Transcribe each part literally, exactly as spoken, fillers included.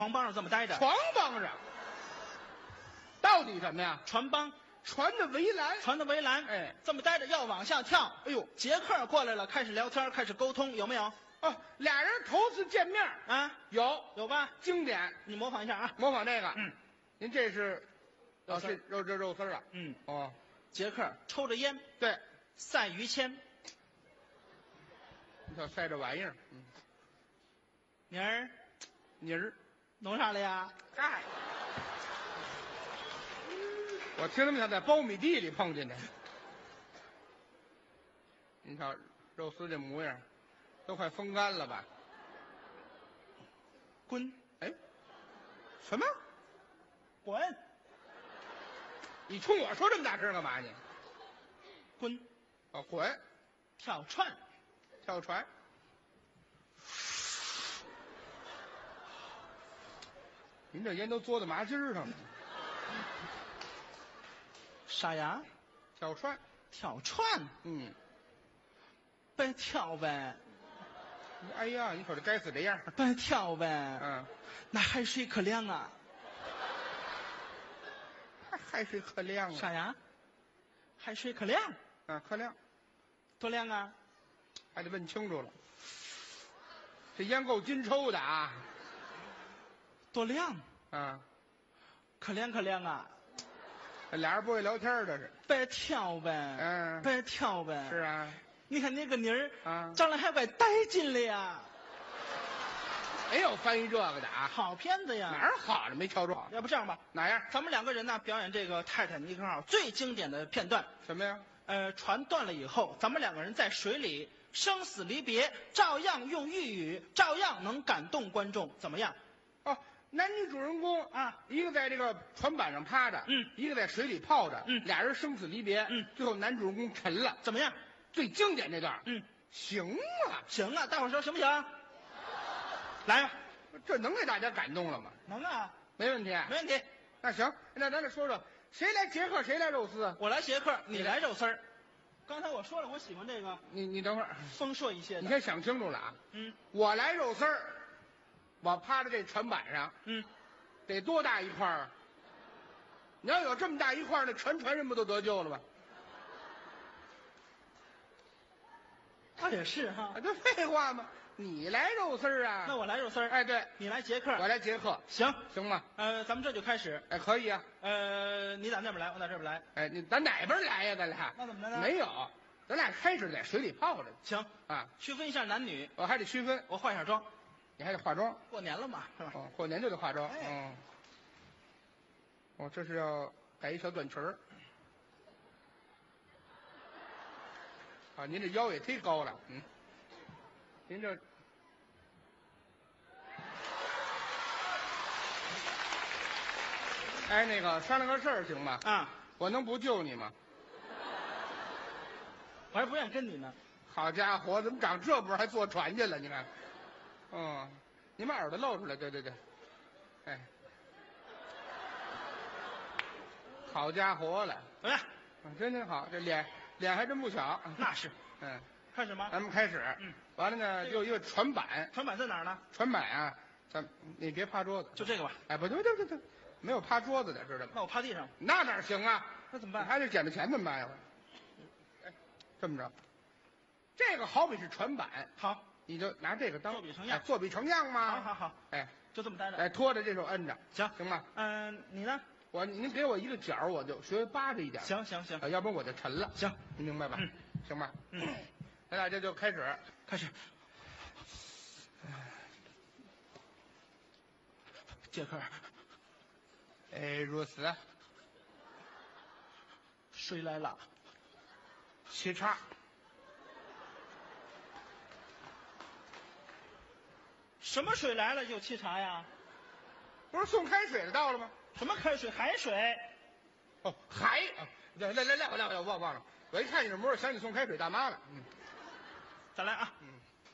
床帮上这么待着。 床帮上，到底什么呀？ 船帮， 船的围栏， 船的围栏， 哎， 这么待着要往下跳。 哎呦， 杰克过来了，开始聊天，开始沟通，有没有？ 哦，俩人头次见面啊， 有有吧？ 经典， 你模仿一下啊。 模仿这个。 嗯， 您这是，哦， 肉丝儿是肉这肉丝儿啊。 嗯， 哦， 杰克抽着烟， 对， 赛于谦。 你瞧塞这玩意儿，嗯， 明儿泥儿， 弄啥了呀？ 嗨，我听他们想在苞米地里碰见的。您瞧肉丝这模样，都快风干了吧？ 滚！ 哎，什么？ 滚！ 你冲我说这么大声干嘛你？ 滚！ 哦，滚！ 跳船。 跳船。您这烟都嘬到麻筋儿上了。 啥呀？ 跳船。 跳船。 嗯。 别跳呗。 哎呀，你瞅这该死这样。 别跳呗。 嗯。 那海水可凉啊。 海海水可凉啊。 啥呀？海水可凉。 啊，可凉。 多凉啊？ 还得问清楚了。这烟够金抽的啊。 多凉啊。 可凉可凉啊。 这俩人不会聊天的是。 别跳呗。 嗯。 别跳呗。 是啊。 你看那个妮儿啊， 长得还怪带劲了呀。 没有翻译这个的啊。 好片子呀。 哪儿好了没瞧着？ 要不这样吧， 哪样？ 咱们两个人呢表演这个泰坦尼克号最经典的片段。 什么呀？ 呃，船断了以后，咱们两个人在水里生死离别，照样用粤语，照样能感动观众，怎么样？ 哦，男女主人公啊， 一个在这个船板上趴着， 嗯， 一个在水里泡着， 嗯， 俩人生死离别， 嗯， 最后男主人公沉了， 怎么样？ 最经典这段， 嗯， 行啊， 行啊，大伙儿说行不行？来吧， 这能给大家感动了吗？ 能啊， 没问题， 没问题。 那行，那咱再说说，谁来杰克，谁来肉丝？ 我来杰克，你来肉丝儿。刚才我说了，我喜欢这个你你等会儿， 丰硕一些的。 你先想清楚了啊。 嗯， 我来肉丝儿，我趴在这船板上， 嗯， 得多大一块儿啊？你要有这么大一块儿，那全船人不都得救了吧？ 他也是哈。 啊，这废话吗？你来肉丝儿啊？ 那我来肉丝儿。 哎，对， 你来杰克。 我来杰克， 行行吗？ 呃，咱们这就开始。 哎，可以啊。 呃，你打那边来，我打这边来。 哎，你咱哪边来呀？咱俩那怎么来呢？ 没有，咱俩开始在水里泡着。 行啊， 区分一下男女。 我还得区分， 我化一下妆， 你还得化妆。 过年了嘛，是吧？ 哦，过年就得化妆。 哎嗯。哦，这是要改一小短裙儿。啊，您这腰也忒高了，嗯。您这。哎，那个商量个事儿行吗？ 啊， 我能不救你吗？ 我还不愿意跟你呢。 好家伙，怎么长这波还坐船去了？你看，嗯，你把耳朵露出来，对对对，哎，好家伙了， 怎么样？ 啊真挺好，这脸脸还真不小。 那是。 嗯， 开始吗？ 咱们开始。 嗯， 完了呢，就一个船板， 船板在哪儿呢？ 船板啊，咱你别趴桌子， 就这个吧。 哎，不对，对对对，没有趴桌子的，知道吗？ 那我趴地上。 那哪行啊？ 那怎么办？ 还得捡着钱怎么办呀？哎，这么着，这个好比是船板， 好， 你就拿这个当作比成样哎作比成样嘛。 好好好， 哎， 就这么待着。 哎，拖着这手摁着， 行行吗？ 嗯，你呢？ 我您给我一个角儿，我就学扒着一点。 行行行啊，要不然我就沉了。 行， 您明白吧？ 嗯， 行吧？ 嗯， 咱俩这就开始， 开始。杰克， 哎，如此， 水来了。 沏茶。 什么水来了就沏茶呀？ 不是送开水的到了吗？ 什么开水？海水。 哦，海啊！来来来来，我来我来，我忘了。我一看你这模样，想起送开水大妈了。嗯， 再来啊。 嗯，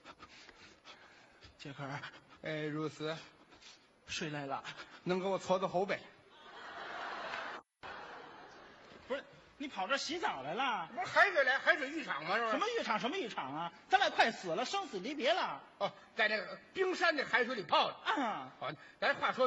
杰克， 哎，如此， 水来了。 能给我搓搓后背？ 不是， 你跑这洗澡来了？ 不是海水来海水浴场吗？是吧？ 什么浴场？什么浴场啊？咱俩快死了，生死离别了。 哦，在那个冰山那海水里泡着。 啊， 好，咱话说。